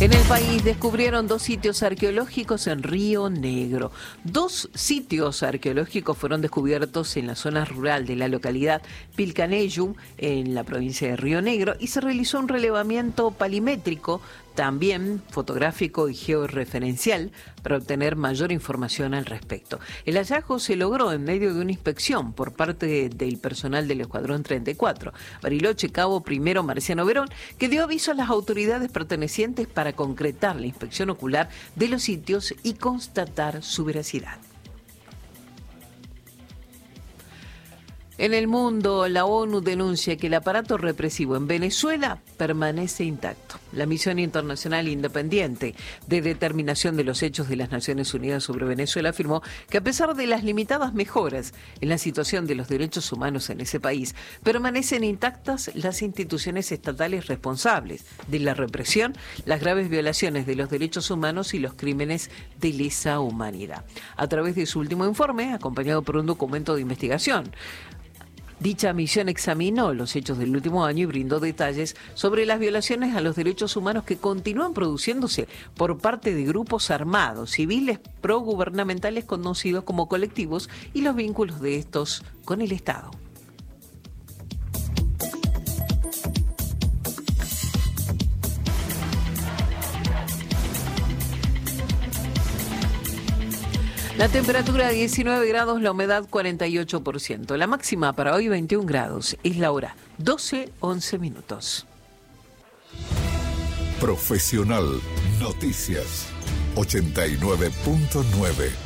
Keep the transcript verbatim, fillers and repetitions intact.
En el país descubrieron dos sitios arqueológicos en Río Negro. Dos sitios arqueológicos fueron descubiertos en la zona rural de la localidad Pilcanellum, en la provincia de Río Negro, y se realizó un relevamiento palimétrico, también fotográfico y georreferencial, para obtener mayor información al respecto. El hallazgo se logró en medio de una inspección por parte del personal del Escuadrón treinta y cuatro, Bariloche Cabo Primero Marciano Verón, que dio aviso a las autoridades pertenecientes para concretar la inspección ocular de los sitios y constatar su veracidad. En el mundo, la ONU denuncia que el aparato represivo en Venezuela permanece intacto. La Misión Internacional Independiente de Determinación de los Hechos de las Naciones Unidas sobre Venezuela afirmó que a pesar de las limitadas mejoras en la situación de los derechos humanos en ese país, permanecen intactas las instituciones estatales responsables de la represión, las graves violaciones de los derechos humanos y los crímenes de lesa humanidad. A través de su último informe, acompañado por un documento de investigación, dicha misión examinó los hechos del último año y brindó detalles sobre las violaciones a los derechos humanos que continúan produciéndose por parte de grupos armados, civiles progubernamentales conocidos como colectivos, y los vínculos de estos con el Estado. La temperatura diecinueve grados, la humedad cuarenta y ocho por ciento. La máxima para hoy veintiún grados. Es la hora doce once minutos. Profesional Noticias ochenta y nueve punto nueve.